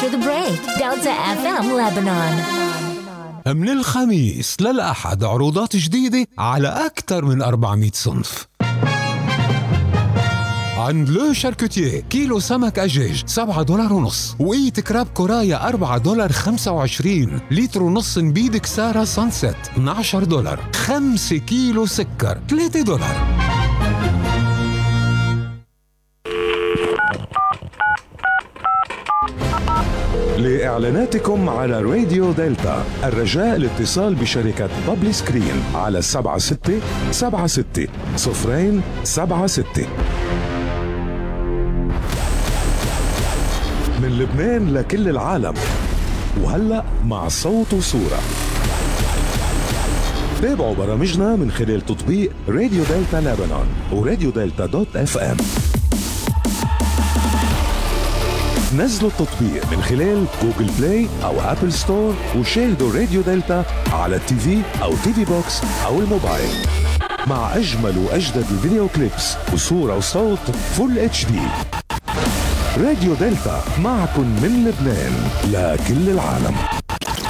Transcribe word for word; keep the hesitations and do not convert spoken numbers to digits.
after the break. Delta إف إم Lebanon. من الخميس للأحد عروضات جديدة على أكثر من أربعمية صنف. عند لو شاركوتيه كيلو سمك أجاج سبعة دولار ونص، وقيت كراب كورايا أربعة دولار خمسة وعشرين، لتر ونص نبيد كسارة سانسيت اثنا عشر دولار، خمسة كيلو سكر ثلاثة دولار. لإعلاناتكم على راديو دلتا الرجاء الاتصال بشركة بابلي سكرين على سبعة ستة سبعة ستة صفرين سبعة ستة. من لبنان لكل العالم، وهلأ مع صوت وصورة. تابعوا برامجنا من خلال تطبيق راديو دلتا لبنان وراديو دلتا دوت اف ام. نزلوا التطبيق من خلال جوجل بلاي او ابل ستور وشاهدوا راديو دلتا على التي في او تي في بوكس او الموبايل مع اجمل واجدد الفيديو كليبس وصورة وصوت فول اتش دي. راديو دلتا معكم من لبنان لكل العالم.